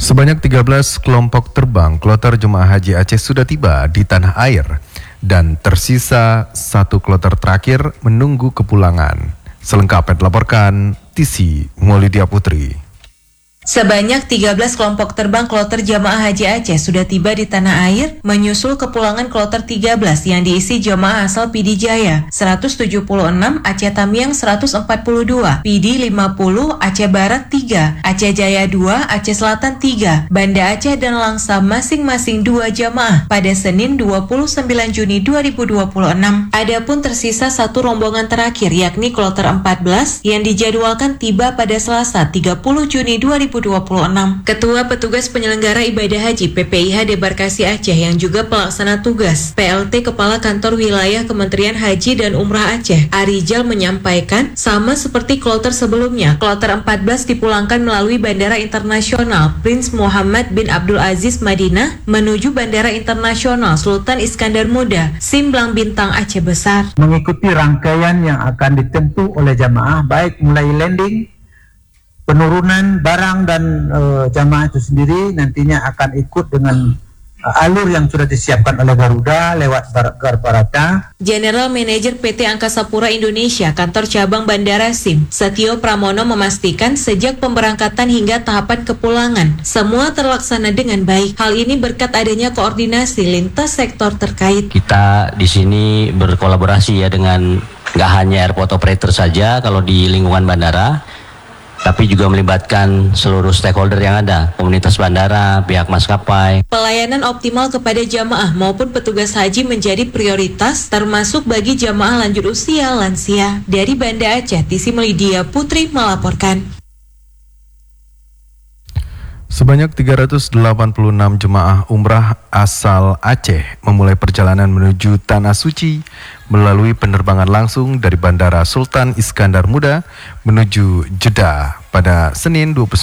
Sebanyak 13 kelompok terbang kloter jemaah haji Aceh sudah tiba di tanah air dan tersisa satu kloter terakhir menunggu kepulangan. Selengkapnya dilaporkan Tisi Maulidia Putri. Sebanyak 13 kelompok terbang kloter jamaah haji Aceh sudah tiba di tanah air menyusul kepulangan kloter 13 yang diisi jamaah asal PD Jaya 176, Aceh Tamiang 142, PD 50, Aceh Barat 3, Aceh Jaya 2, Aceh Selatan 3, Banda Aceh dan Langsa masing-masing 2 jamaah pada Senin 29 Juni 2026. Adapun tersisa satu rombongan terakhir yakni kloter 14 yang dijadwalkan tiba pada Selasa 30 Juni 2026. Ketua Petugas Penyelenggara Ibadah Haji PPIH Debarkasi Aceh yang juga pelaksana tugas PLT Kepala Kantor Wilayah Kementerian Haji dan Umrah Aceh, Arijal menyampaikan sama seperti kloter sebelumnya, kloter 14 dipulangkan melalui Bandara Internasional Prince Muhammad bin Abdul Aziz Madinah menuju Bandara Internasional Sultan Iskandar Muda Simblang Bintang Aceh Besar. Mengikuti rangkaian yang akan ditempuh oleh jamaah baik mulai landing, penurunan barang dan jamaah itu sendiri nantinya akan ikut dengan alur yang sudah disiapkan oleh Garuda lewat Garbarata. General Manager PT Angkasa Pura Indonesia Kantor Cabang Bandara SIM, Setio Pramono memastikan sejak pemberangkatan hingga tahapan kepulangan, semua terlaksana dengan baik. Hal ini berkat adanya koordinasi lintas sektor terkait. Kita di sini berkolaborasi ya dengan nggak hanya airport operator saja kalau di lingkungan bandara, tapi juga melibatkan seluruh stakeholder yang ada, komunitas bandara, pihak maskapai. Pelayanan optimal kepada jamaah maupun petugas haji menjadi prioritas, termasuk bagi jamaah lanjut usia lansia. Dari Banda Aceh, Tisi Maulidia Putri melaporkan. Sebanyak 386 jemaah umrah asal Aceh memulai perjalanan menuju Tanah Suci melalui penerbangan langsung dari Bandara Sultan Iskandar Muda menuju Jeddah pada Senin 29